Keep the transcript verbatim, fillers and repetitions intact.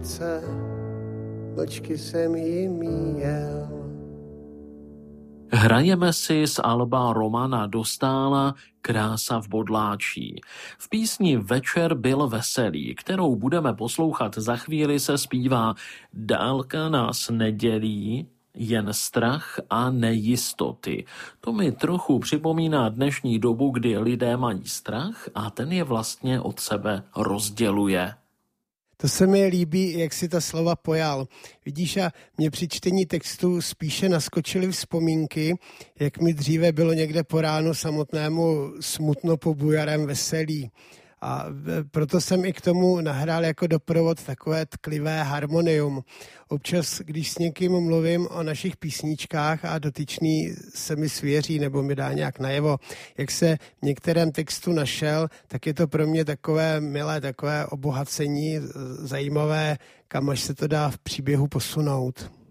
Mlčky jsem jim míjel. Hrajeme si z alba Romana Dostála Krása v Bodláčí. V písni Večer byl veselý, kterou budeme poslouchat za chvíli, se zpívá: Dálka nás nedělí, jen strach a nejistoty. To mi trochu připomíná dnešní dobu, kdy lidé mají strach a ten je vlastně od sebe rozděluje. To se mi líbí, jak si ta slova pojal. Vidíš, a mě při čtení textu spíše naskočily vzpomínky, jak mi dříve bylo někde po ránu samotnému smutno po bujarém veselí. A proto jsem i k tomu nahrál jako doprovod takové tklivé harmonium. Občas, když s někým mluvím o našich písničkách a dotyčný se mi svěří nebo mi dá nějak najevo, jak se v některém textu našel, tak je to pro mě takové milé, takové obohacení, zajímavé, kam až se to dá v příběhu posunout.